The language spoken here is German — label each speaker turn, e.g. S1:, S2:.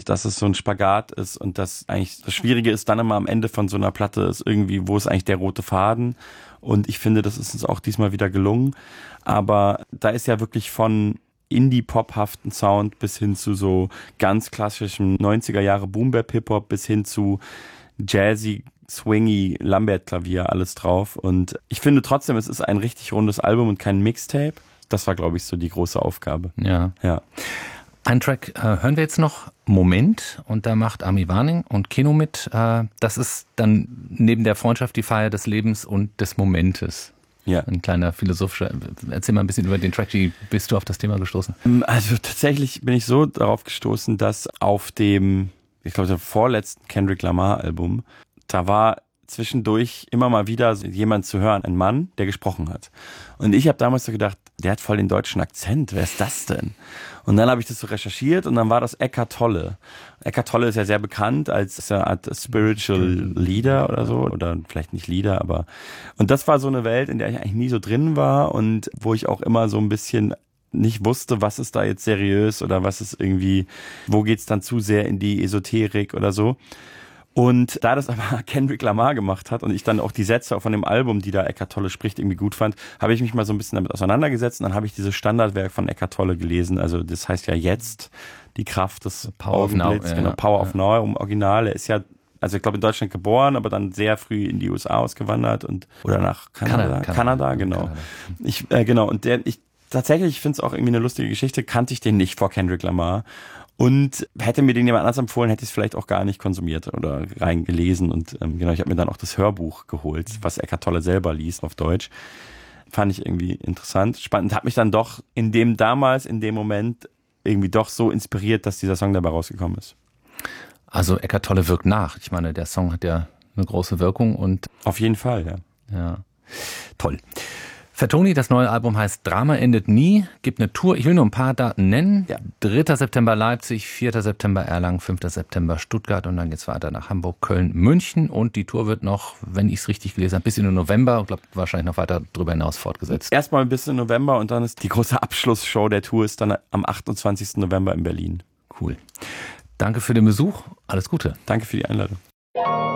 S1: und dass es so ein Spagat ist und dass eigentlich das Schwierige ist dann immer am Ende von so einer Platte ist irgendwie, wo ist eigentlich der rote Faden? Und ich finde, das ist uns auch diesmal wieder gelungen. Aber da ist ja wirklich von Indie-Pop-haften Sound bis hin zu so ganz klassischem 90er Jahre Boom-Bap-Hip-Hop bis hin zu Jazzy, Swingy, Lambert-Klavier, alles drauf. Und ich finde trotzdem, es ist ein richtig rundes Album und kein Mixtape. Das war, glaube ich, so die große Aufgabe.
S2: Ja.
S1: Ja.
S2: Ein Track hören wir jetzt noch, Moment, und da macht Ami Warning und Keno mit. Das ist dann neben der Freundschaft die Feier des Lebens und des Momentes.
S1: Ja.
S2: Ein kleiner philosophischer. Erzähl mal ein bisschen über den Track. Wie bist du auf das Thema gestoßen?
S1: Also tatsächlich bin ich so darauf gestoßen, dass auf dem, ich glaube, dem vorletzten Kendrick Lamar Album, da war zwischendurch immer mal wieder jemand zu hören, ein Mann, der gesprochen hat. Und ich habe damals so gedacht, der hat voll den deutschen Akzent, wer ist das denn? Und dann habe ich das so recherchiert und dann war das Eckhart Tolle. Eckhart Tolle ist ja sehr bekannt als eine Art Spiritual Leader oder so, oder vielleicht nicht Leader, aber und das war so eine Welt, in der ich eigentlich nie so drin war und wo ich auch immer so ein bisschen nicht wusste, was ist da jetzt seriös oder was ist irgendwie, wo geht's dann zu sehr in die Esoterik oder so. Und da das aber Kendrick Lamar gemacht hat und ich dann auch die Sätze von dem Album, die da Eckhart Tolle spricht, irgendwie gut fand, habe ich mich mal so ein bisschen damit auseinandergesetzt und dann habe ich dieses Standardwerk von Eckhart Tolle gelesen. Also das heißt ja jetzt die Kraft des
S2: Power of Now.
S1: Genau, Power of Now im Original. Er ist ja, also ich glaube in Deutschland geboren, aber dann sehr früh in die USA ausgewandert und oder nach Kanada, genau. Tatsächlich finde es auch irgendwie eine lustige Geschichte, kannte ich den nicht vor Kendrick Lamar. Und hätte mir den jemand anders empfohlen, hätte ich es vielleicht auch gar nicht konsumiert oder reingelesen. Und genau, ich habe mir dann auch das Hörbuch geholt, was Eckhart Tolle selber liest auf Deutsch. Fand ich irgendwie interessant, spannend. Hat mich dann doch in dem Moment irgendwie doch so inspiriert, dass dieser Song dabei rausgekommen ist.
S2: Also Eckhart Tolle wirkt nach. Ich meine, der Song hat ja eine große Wirkung und
S1: auf jeden Fall, ja.
S2: Ja, toll. Fatoni, das neue Album heißt Drama endet nie, gibt eine Tour. Ich will nur ein paar Daten nennen. Ja. 3. September Leipzig, 4. September Erlangen, 5. September Stuttgart und dann geht's weiter nach Hamburg, Köln, München. Und die Tour wird noch, wenn ich es richtig gelesen habe, bis in den November, ich glaube wahrscheinlich noch weiter darüber hinaus fortgesetzt.
S1: Erstmal bis in November und dann ist die große Abschlussshow der Tour ist dann am 28. November in Berlin.
S2: Cool. Danke für den Besuch. Alles Gute.
S1: Danke für die Einladung.